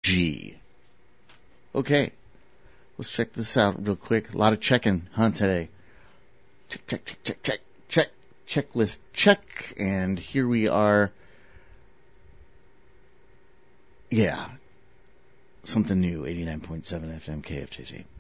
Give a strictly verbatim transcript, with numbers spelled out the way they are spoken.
G. Okay, let's check this out real quick. A lot of checking, huh, today. Check, check, check, check, check, check, checklist, check, and here we are. Yeah, something new, eighty-nine point seven F M K F J C.